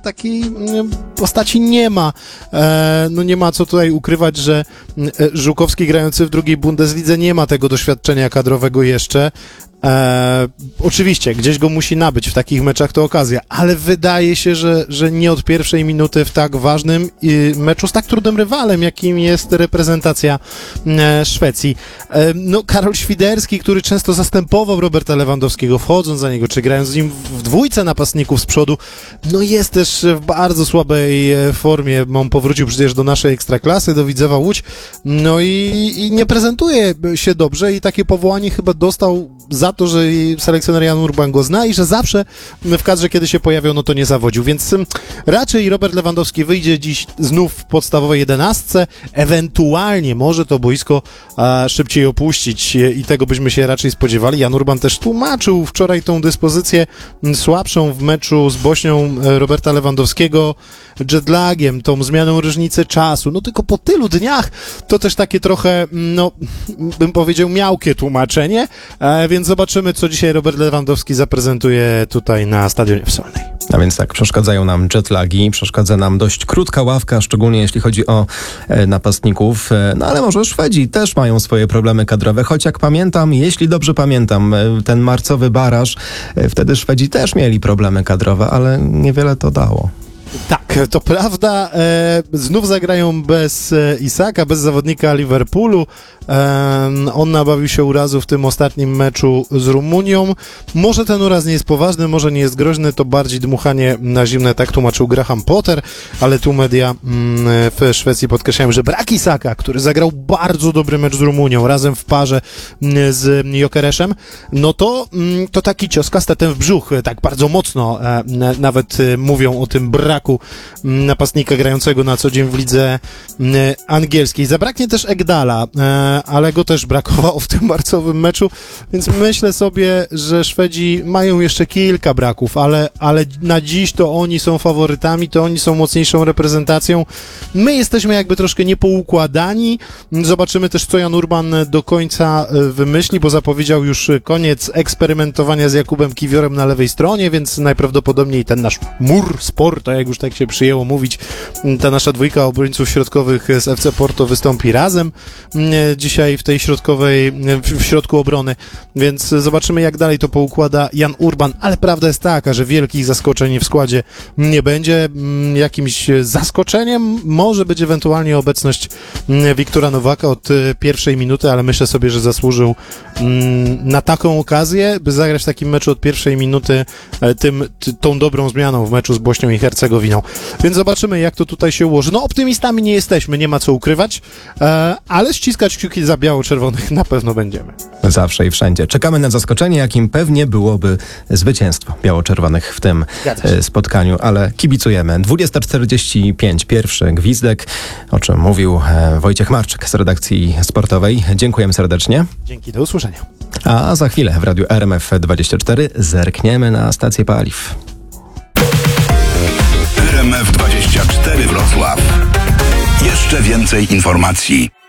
takiej postaci nie ma. No nie ma co tutaj ukrywać, że Żółkowski grający w drugiej Bundeslidze nie ma tego doświadczenia kadrowego jeszcze. Oczywiście, gdzieś go musi nabyć, w takich meczach to okazja, ale wydaje się, że nie od pierwszej minuty w tak ważnym meczu z tak trudnym rywalem, jakim jest reprezentacja Szwecji. No, Karol Świderski, który często zastępował Roberta Lewandowskiego, wchodząc za niego, czy grając z nim w dwójce napastników z przodu, no jest też w bardzo słabej formie. On powrócił przecież do naszej ekstraklasy, do Widzewa Łódź, no i nie prezentuje się dobrze i takie powołanie chyba dostał za to, że selekcjoner Jan Urban go zna i że zawsze w kadrze, kiedy się pojawiał, no to nie zawodził, więc raczej Robert Lewandowski wyjdzie dziś znów w podstawowej 11, ewentualnie może to boisko szybciej opuścić i tego byśmy się raczej spodziewali. Jan Urban też tłumaczył wczoraj tą dyspozycję słabszą w meczu z Bośnią Roberta Lewandowskiego jetlagiem, tą zmianą różnicy czasu, no tylko po tylu dniach to też takie trochę, no bym powiedział, miałkie tłumaczenie, więc zobaczymy, co dzisiaj Robert Lewandowski zaprezentuje tutaj na Stadionie w Solnej. A więc tak, przeszkadzają nam jetlagi, przeszkadza nam dość krótka ławka, szczególnie jeśli chodzi o napastników, no ale może Szwedzi też mają swoje problemy kadrowe, choć jak pamiętam, jeśli dobrze pamiętam, ten marcowy baraż, wtedy Szwedzi też mieli problemy kadrowe, ale niewiele to dało. Tak, to prawda. Znów zagrają bez Isaka, bez zawodnika Liverpoolu. On nabawił się urazu w tym ostatnim meczu z Rumunią. Może ten uraz nie jest poważny, może nie jest groźny, to bardziej dmuchanie na zimne, tak tłumaczył Graham Potter, ale tu media w Szwecji podkreślają, że brak Isaka, który zagrał bardzo dobry mecz z Rumunią, razem w parze z Jokereszem, no to taki cios kastetem w brzuch, tak bardzo mocno nawet mówią o tym braku napastnika grającego na co dzień w lidze angielskiej. Zabraknie też Egdala, ale go też brakowało w tym marcowym meczu, więc myślę sobie, że Szwedzi mają jeszcze kilka braków, ale na dziś to oni są faworytami, to oni są mocniejszą reprezentacją. My jesteśmy jakby troszkę niepoukładani. Zobaczymy też, co Jan Urban do końca wymyśli, bo zapowiedział już koniec eksperymentowania z Jakubem Kiwiorem na lewej stronie, więc najprawdopodobniej ten nasz mur sportu, jak już tak się przyjęło mówić, ta nasza dwójka obrońców środkowych z FC Porto wystąpi razem dzisiaj w tej środkowej, w środku obrony, więc zobaczymy, jak dalej to poukłada Jan Urban, ale prawda jest taka, że wielkich zaskoczeń w składzie nie będzie. Jakimś zaskoczeniem może być ewentualnie obecność Wiktora Nowaka od pierwszej minuty, ale myślę sobie, że zasłużył na taką okazję, by zagrać w takim meczu od pierwszej minuty tą dobrą zmianą w meczu z Bośnią i Hercegowiną. Więc zobaczymy, jak to tutaj się ułoży. No, optymistami nie jesteśmy, nie ma co ukrywać, ale ściskać kciuki za biało-czerwonych na pewno będziemy. Zawsze i wszędzie. Czekamy na zaskoczenie, jakim pewnie byłoby zwycięstwo biało-czerwonych w tym spotkaniu, ale kibicujemy. 20:45, pierwszy gwizdek, o czym mówił Wojciech Marczyk z redakcji sportowej. Dziękujemy serdecznie. Dzięki, do usłyszenia. A za chwilę w radiu RMF24 zerkniemy na stację paliw. RMF24 Wrocław. Jeszcze więcej informacji.